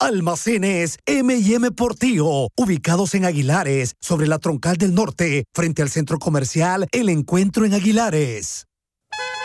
Almacenes M&M Portillo, ubicados en Aguilares, sobre la Troncal del Norte, frente al Centro Comercial El Encuentro en Aguilares.